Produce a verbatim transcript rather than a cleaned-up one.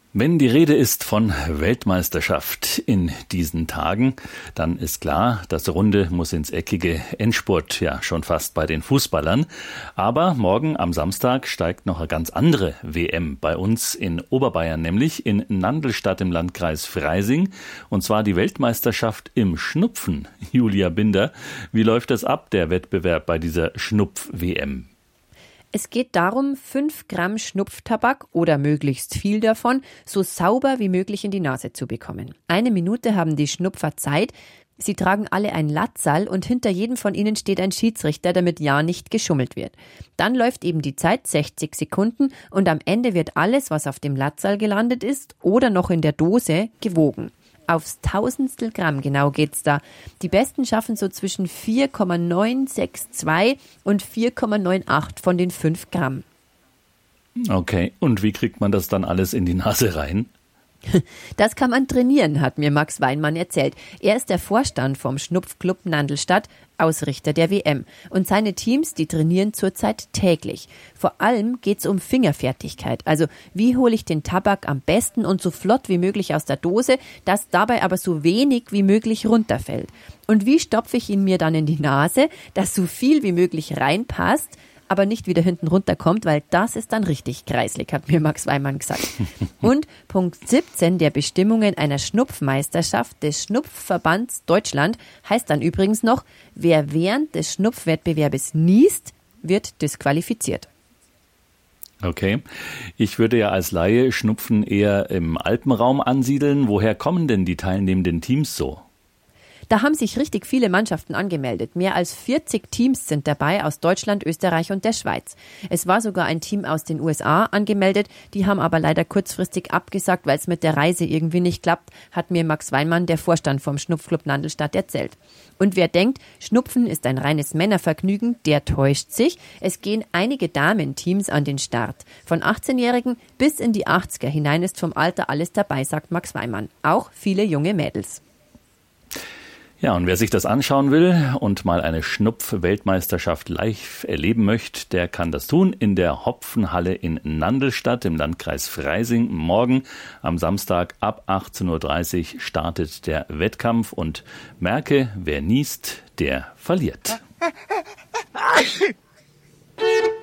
Wenn die Rede ist von Weltmeisterschaft in diesen Tagen, dann ist klar, das Runde muss ins Eckige, Endspurt, ja schon fast bei den Fußballern. Aber morgen am Samstag steigt noch eine ganz andere W M bei uns in Oberbayern, nämlich in Nandlstadt im Landkreis Freising. Und zwar die Weltmeisterschaft im Schnupfen. Julia Binder, wie läuft es ab, der Wettbewerb bei dieser Schnupf-W M? Es geht darum, fünf Gramm Schnupftabak oder möglichst viel davon so sauber wie möglich in die Nase zu bekommen. Eine Minute haben die Schnupfer Zeit. Sie tragen alle ein Latzal und hinter jedem von ihnen steht ein Schiedsrichter, damit ja nicht geschummelt wird. Dann läuft eben die Zeit, sechzig Sekunden, und am Ende wird alles, was auf dem Latzal gelandet ist oder noch in der Dose, gewogen. Aufs Tausendstel Gramm genau geht's da. Die Besten schaffen so zwischen vier Komma neun sechs zwei und vier Komma neun acht von den fünf Gramm. Okay, und wie kriegt man das dann alles in die Nase rein? Das kann man trainieren, hat mir Max Weinmann erzählt. Er ist der Vorstand vom Schnupfclub Nandlstadt, Ausrichter der W M. Und seine Teams, die trainieren zurzeit täglich. Vor allem geht's um Fingerfertigkeit. Also wie hole ich den Tabak am besten und so flott wie möglich aus der Dose, dass dabei aber so wenig wie möglich runterfällt. Und wie stopfe ich ihn mir dann in die Nase, dass so viel wie möglich reinpasst, aber nicht wieder hinten runterkommt, weil das ist dann richtig kreislig, hat mir Max Weinmann gesagt. Und Punkt siebzehn der Bestimmungen einer Schnupfmeisterschaft des Schnupfverbands Deutschland heißt dann übrigens noch, wer während des Schnupfwettbewerbes niest, wird disqualifiziert. Okay, ich würde ja als Laie Schnupfen eher im Alpenraum ansiedeln. Woher kommen denn die teilnehmenden Teams so? Da haben sich richtig viele Mannschaften angemeldet. Mehr als vierzig Teams sind dabei aus Deutschland, Österreich und der Schweiz. Es war sogar ein Team aus den U S A angemeldet. Die haben aber leider kurzfristig abgesagt, weil es mit der Reise irgendwie nicht klappt, hat mir Max Weinmann, der Vorstand vom Schnupfclub Nandlstadt, erzählt. Und wer denkt, Schnupfen ist ein reines Männervergnügen, der täuscht sich. Es gehen einige Damenteams an den Start. Von achtzehnjährigen bis in die achtziger hinein ist vom Alter alles dabei, sagt Max Weinmann. Auch viele junge Mädels. Ja, und wer sich das anschauen will und mal eine Schnupf-Weltmeisterschaft live erleben möchte, der kann das tun in der Hopfenhalle in Nandlstadt im Landkreis Freising. Morgen am Samstag ab achtzehn Uhr dreißig startet der Wettkampf und merke, wer niest, der verliert.